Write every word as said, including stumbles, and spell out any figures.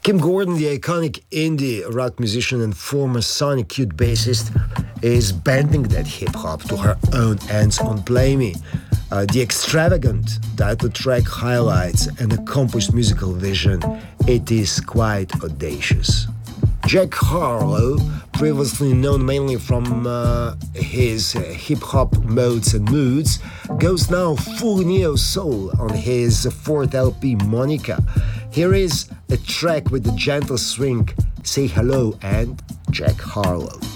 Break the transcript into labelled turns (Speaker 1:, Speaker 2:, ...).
Speaker 1: Kim Gordon, the iconic indie rock musician and former Sonic Youth bassist, is bending that hip-hop to her own ends on Play Me. Uh, the extravagant title track highlights an accomplished musical vision. It is quite audacious. Jack Harlow, previously known mainly from uh, his uh, hip-hop modes and moods, goes now full neo-soul on his fourth L P Monica. Here is a track with a gentle swing, Say Hello and Jack Harlow.